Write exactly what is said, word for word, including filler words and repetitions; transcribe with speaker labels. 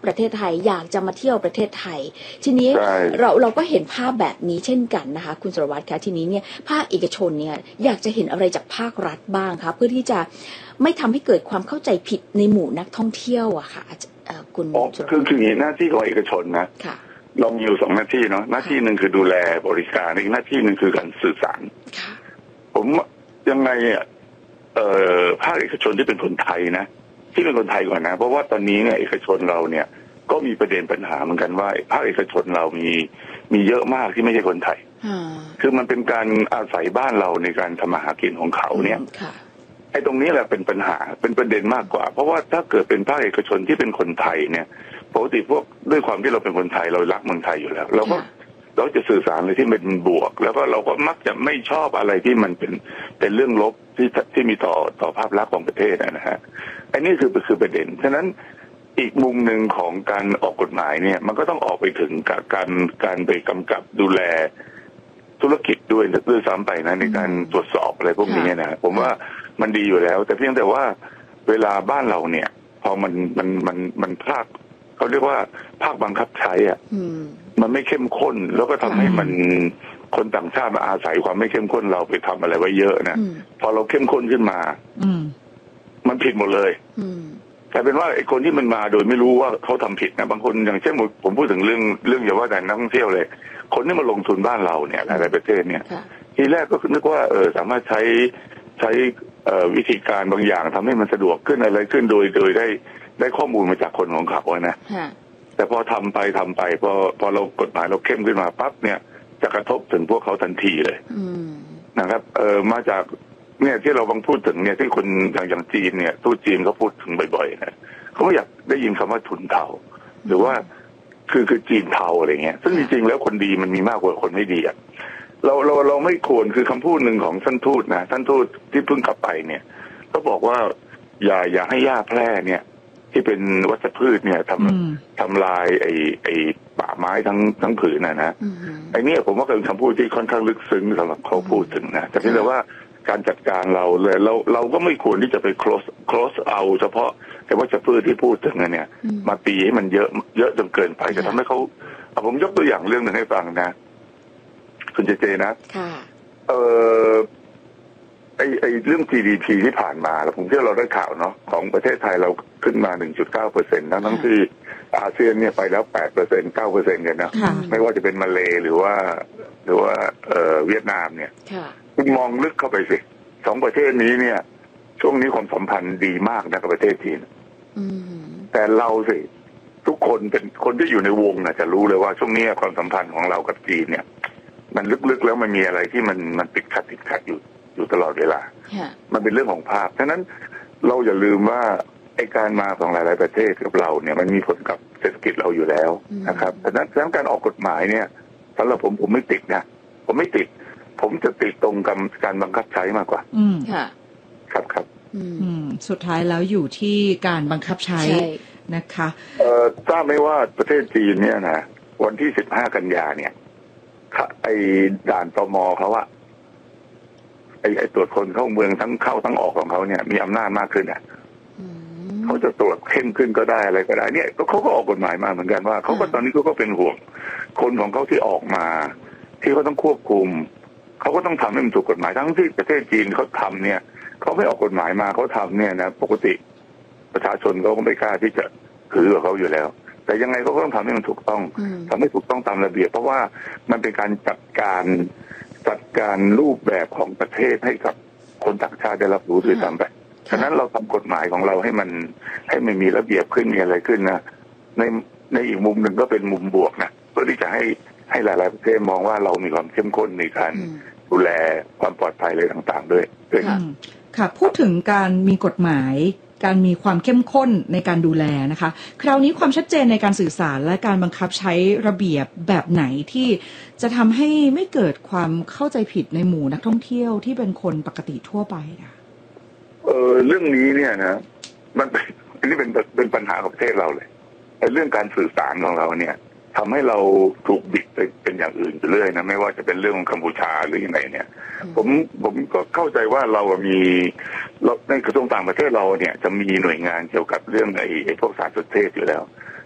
Speaker 1: ประเทศไทยอยากจะมาเที่ยวประเทศไทยทีนี้เราเราก็เห็นภาพแบบนี้เช่นกันนะคะคุณสุรวัตรคะทีนี้เนี่ยภาคเอกชนเนี่ยอยากจะเห็นอะไรจากภาครัฐบ้างคะเพื่อที่จะไม่ทำให้เกิดความเข้าใจผิดในหมู่นักท่องเที่ยวอะค่ะคุณ
Speaker 2: คือคือหน้าที่ของเอกชนนะเรามีอยู่สองหน้าที่เนาะหน้าที่หนึ่งคือดูแลบริการอีกหน้าที่หนึ่งคือการสื่อสารผมยังไงอ่ะเอ่อภาคเอกชนที่เป็นคนไทยนะที่เป็นคนไทยก่อนนะเพราะว่าตอนนี้เนี่ยเอกชนเราเนี่ยก็มีประเด็นปัญหาเหมือนกันว่าภาคเอกชนเรามีมีเยอะมากที่ไม่ใช่คนไทยคือมันเป็นการอาศัยบ้านเราในการทำมาหากินของเขาเนี่ยไอ้ตรงนี้แหละเป็นปัญหาเป็นประเด็นมากกว่าเพราะว่าถ้าเกิดเป็นภาคเอกชนที่เป็นคนไทยเนี่ยปกติพวกด้วยความที่เราเป็นคนไทยเรารักเมืองไทยอยู่แล้วเราก็เราจะสื่อสารอะไรที่เป็นบวกแล้วก็เราก็มักจะไม่ชอบอะไรที่มันเป็นเป็นเรื่องลบที่ที่มีต่อต่อภาพลักษณ์ของประเทศนะฮะไอ้นี่คือคือประเด็นฉะนั้นอีกมุมหนึ่งของการออกกฎหมายเนี่ยมันก็ต้องออกไปถึงการการไปกำกับดูแลธุรกิจด้วยด้วยซ้ำไปนะในการตรวจสอบอะไรพวกนี้นะผมว่ามันดีอยู่แล้วแต่เพียงแต่ว่าเวลาบ้านเราเนี่ยพอมันมันมันมันภาคเขาเรียกว่าภาคบังคับใช้อ่ะมันไม่เข้มข้นแล้วก็ทำให้มันคนต่างชาติมาอาศัยความไม่เข้มข้นเราไปทำอะไรไว้เยอะนะพอเราเข้มข้นขึ้นมามันผิดหมดเลยแต่เป็นว่าไอ้คนที่มันมาโดยไม่รู้ว่าเขาทำผิดนะบางคนอย่างเช่นผมพูดถึงเรื่องเรื่องอย่าว่าแต่นักท่องเที่ยวเลยคนที่มาลงทุนบ้านเราเนี่ยหลายประเทศเนี่ยทีแรกก็นึกว่าเออสามารถใช้ใช้วิธีการบางอย่างทำให้มันสะดวกขึ้นอะไรขึ้นโดยโดยได้ได้ข้อมูลมาจากคนของเขาอะนะแต่พอทำไปทำไปพอพอเรากฎหมายเราเข้มขึ้นมาปั๊บเนี่ยจะกระทบถึงพวกเขาทันทีเลยนะครับเออมาจากเนี่ยที่เราบางพูดถึงเนี่ยที่คนอย่างอย่างจีนเนี่ยทูตจีนเขาพูดถึงบ่อยๆนะเขาอยากได้ยินคำว่าทุนเทาหรือว่าคือคือจีนเทาอะไรเงี้ยซึ่งจริงๆแล้วคนดีมันมีมากกว่าคนไม่ดีอ่ะเราเราเราไม่ควรคือคำพูดหนึ่งของท่านทูตนะท่านทูตที่เพิ่งกลับไปเนี่ยเขาบอกว่าอย่าอย่าให้หญ้าแพร่เนี่ยที่เป็นวัชพืชเนี่ยทำทำลายไอ้ไอ้ป่าไม้ทั้งทั้งผืนนะนะไอ้นี่ผมว่าเป็นคำพูดที่ค่อนข้างลึกซึ้งสำหรับเขาพูดถึงนะแต่เพียงแต่ว่าการจัดการเราเลยเราเราก็ไม่ควรที่จะไป close close เอาเฉพาะไอ้วัชพืชที่พูดถึงเนี่ยมาตีให้มันเยอะเยอะจนเกินไปจะทำให้เขาผมยกตัวอย่างเรื่องหนึ่งให้ฟังนะคุณเจเจนะเออไอไอเรื่อง จี ดี พี ที่ผ่านมาแล้วผมเชื่อเราได้ข่าวเนาะของประเทศไทยเราขึ้นมา หนึ่งจุดเก้าเปอร์เซ็นต์ ทั้งทั้งที่อาเซียนเนี่ยไปแล้ว แปดเปอร์เซ็นต์ เก้าเปอร์เซ็นต์ กันนะไม่ว่าจะเป็นมาเลหรือว่าหรือว่าเอ่อเวียดนามเนี่ยคุณมองลึกเข้าไปสิสองประเทศนี้เนี่ยช่วงนี้ความสัมพันธ์ดีมากนะกับประเทศจีนแต่เราสิทุกคนเป็นคนที่อยู่ในวงน่ะจะรู้เลยว่าช่วงนี้ความสัมพันธ์ของเรากับจีนเนี่ยมันลึกๆแล้วมันมีอะไรที่มันมันติดขัดติดขัดอยู่อยู่ตลอดเวลามันเป็นเรื่องของภาพฉะนั้นเราอย่าลืมว่าไอ้การมาของหลายๆประเทศกับเราเนี่ยมันมีผลกับเศรษฐกิจเราอยู่แล้วนะครับฉะนั้นดังนั้นการออกกฎหมายเนี่ยสำหรับผมผมไม่ติดนะผมไม่ติดผมจะติดตรงกับการบังคับใช้มากกว่าอืมค่ะครับครับอืม
Speaker 3: สุดท้ายแล้วอยู่ที่การบังคับใช้นะคะ
Speaker 2: เอ่อทราบไหมว่าประเทศจีนเนี่ยนะวันที่สิบห้ากันยาเนี่ยไอ้ด่านตม.เขาอะไอ้ไอ้ตรวจคนเข้าเมืองทั้งเข้าทั้งออกของเขาเนี่ยมีอำนาจมากขึ้นอ่ะเขาจะตรวจเข้มขึ้นก็ได้อะไรก็ได้เนี่ยเขาก็ออกกฎหมายมาเหมือนกันว่าเขาก็ตอนนี้เขาก็เป็นห่วงคนของเขาที่ออกมาที่เขาต้องควบคุมเขาก็ต้องทำให้มันถูกกฎหมายทั้งที่ประเทศจีนเขาทำเนี่ยเขาไม่ออกกฎหมายมาเขาทำเนี่ยนะปกติประชาชนเขาก็ไม่กล้าที่จะถือกับเขาอยู่แล้วแต่ยังไงเขาก็ต้องทำให้มันถูกต้องทำให้ถูกต้องตามระเบียบเพราะว่ามันเป็นการจัดการจัดการรูปแบบของประเทศให้กับคนต่างชาติได้รับรู้ด้วยซ้ำไปฉะนั้นเราทำกฎหมายของเราให้มันให้มันมีระเบียบขึ้นมีอะไรขึ้นนะในในอีกมุมหนึ่งก็เป็นมุมบวกนะเพื่อที่จะให้ให้หลายๆประเทศมองว่าเรามีความเข้มข้นในการดูแลความปลอดภัยอะไรต่างๆด้วยด้วยค่ะ
Speaker 3: ค่ะพูดถึงการมีกฎหมายการมีความเข้มข้นในการดูแลนะคะคราวนี้ความชัดเจนในการสื่อสารและการบังคับใช้ระเบียบแบบไหนที่จะทำให้ไม่เกิดความเข้าใจผิดในหมู่นักท่องเที่ยวที่เป็นคนปกติทั่วไปค่ะ
Speaker 2: เออเรื่องนี้เนี่ยนะมันเป็นอันนี้เป็นเป็นปัญหาของประเทศเราเลยไอ้เรื่องการสื่อสารของเราเนี่ยทำให้เราถูกบิดไปเป็นอย่างอื่นไปเรื่อยนะไม่ว่าจะเป็นเรื่องของกัมพูชาหรือยังไงเนี่ยผมผมก็เข้าใจว่าเรามีในกระทรวงต่างประเทศเราเนี่ยจะมีหน่วยงานเกี่ยวกับเรื่องไอ้ไอ้พวกสารสนเทศอยู่แล้ว